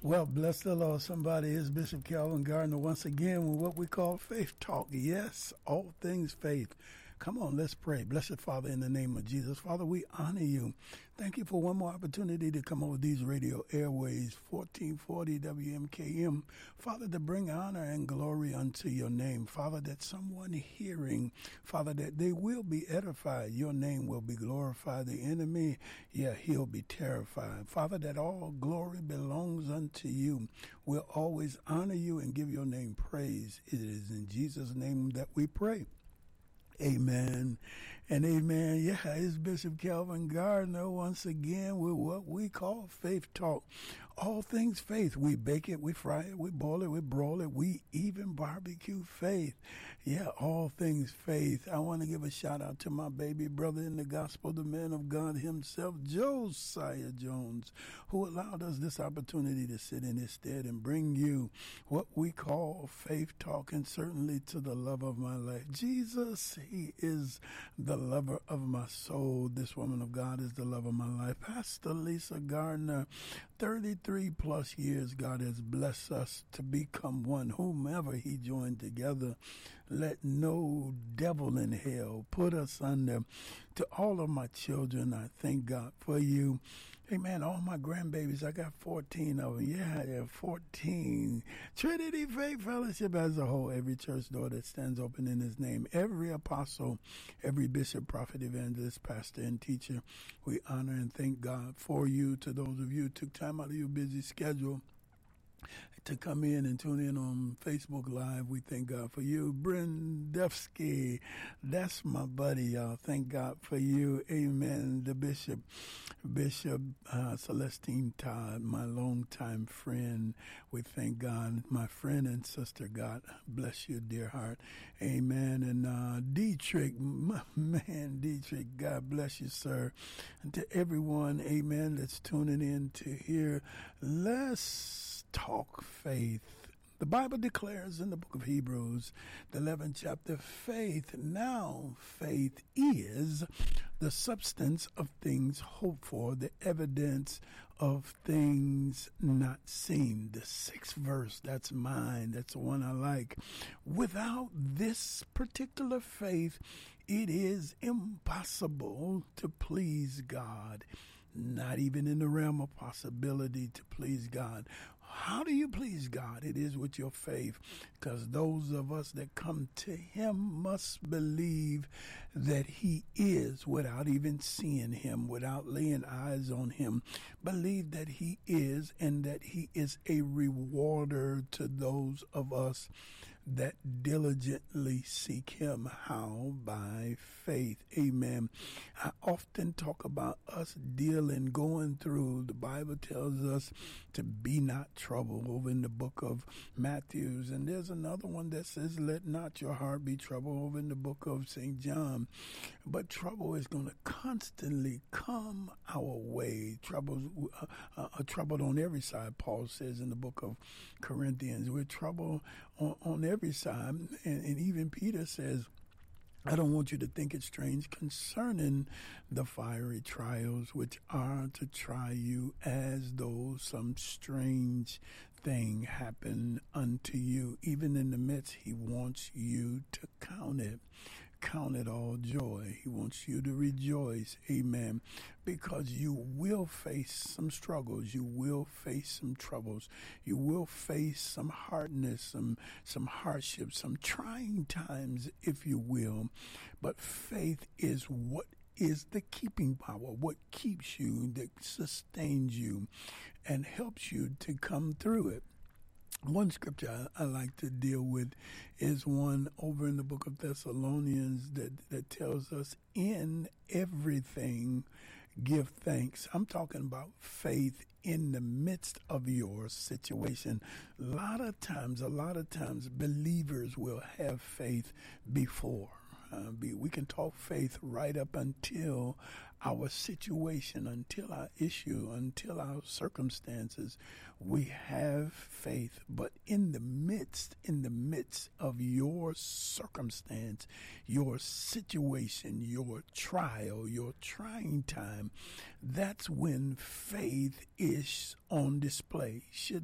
Well, bless the Lord. Somebody is Bishop Calvin Gardner once again with what we call Faith Talk. Yes, all things faith. Come on, let's pray. Blessed Father, in the name of Jesus. Father, we honor you. Thank you for one more opportunity to come over these radio airways, 1440 WMKM. Father, to bring honor and glory unto your name. Father, that someone hearing, Father, that they will be edified. Your name will be glorified. The enemy, he'll be terrified. Father, that all glory belongs unto you. We'll always honor you and give your name praise. It is in Jesus' name that we pray. Amen and amen. Yeah, it's Bishop Calvin Gardner once again with what we call Faith Talk. All things faith. We bake it, we fry it, we boil it, we broil it, we even barbecue faith. Yeah, all things faith. I want to give a shout out to my baby brother in the gospel, the man of God himself, Josiah Jones, who allowed us this opportunity to sit in his stead and bring you what we call Faith Talk, and certainly to the love of my life, Jesus. He is the lover of my soul. This woman of God is the love of my life. Pastor Lisa Gardner, 33 plus years, God has blessed us to become one. Whomever he joined together, let no devil in hell put us under. To all of my children, I thank God for you. Amen. All my grandbabies, I got 14 of them. Yeah, 14. Trinity Faith Fellowship as a whole, every church door that stands open in his name, every apostle, every bishop, prophet, evangelist, pastor, and teacher, we honor and thank God for you. To those of you who took time out of your busy schedule to come in and tune in on Facebook Live, we thank God for you. Brendevsky, that's my buddy, y'all. Thank God for you. Amen. The Bishop Celestine Todd, my longtime friend. We thank God. My friend and sister, God bless you, dear heart. Amen. And Dietrich, my man Dietrich, God bless you, sir. And to everyone, amen, that's tuning in to hear, let's talk faith. The Bible declares in the book of Hebrews, the 11th chapter, faith is the substance of things hoped for, the evidence of things not seen. The 6th verse, that's mine. That's the one I like. Without this particular faith, it is impossible to please God. Not even in the realm of possibility to please God. How do you please God? It is with your faith, because those of us that come to him must believe that he is, without even seeing him, without laying eyes on him. Believe that he is, and that he is a rewarder to those of us that diligently seek him. How? By faith. Amen. I often talk about us dealing, going through. The Bible tells us to be not troubled over in the book of Matthews. And there's another one that says, let not your heart be troubled over in the book of St. John. But trouble is going to constantly come our way. Troubled on every side, Paul says in the book of Corinthians. We're troubled on every side. And even Peter says, I don't want you to think it strange concerning the fiery trials which are to try you, as though some strange thing happened unto you. Even in the midst, he wants you to count it all joy. He wants you to rejoice. Amen. Because you will face some struggles. You will face some troubles. You will face some hardness, some hardships, some trying times, if you will. But faith is what is the keeping power, what keeps you, that sustains you and helps you to come through it. One scripture I like to deal with is one over in the book of Thessalonians that tells us, in everything give thanks. I'm talking about faith in the midst of your situation. A lot of times believers will have faith before. We can talk faith right up until our situation, until our issue, until our circumstances. We have faith, but in the midst of your circumstance, your situation, your trial, your trying time, that's when faith is on display. Should